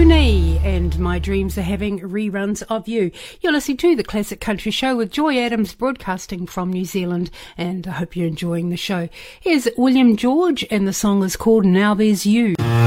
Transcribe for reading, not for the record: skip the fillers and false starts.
Rooney and My Dreams Are Having Reruns of You. You're listening to The Classic Country Show with Joy Adams, broadcasting from New Zealand, and I hope you're enjoying the show. Here's William George, and the song is called Now There's You.